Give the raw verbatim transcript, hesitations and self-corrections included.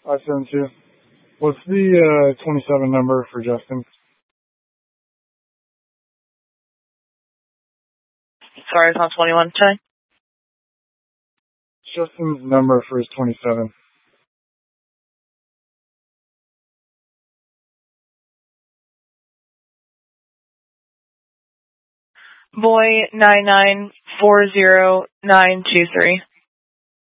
five seven two. What's the uh, twenty-seven number for Justin? Sorry, it's on twenty-one today. Justin's number for his twenty-seven. Boy nine nine four zero nine two three.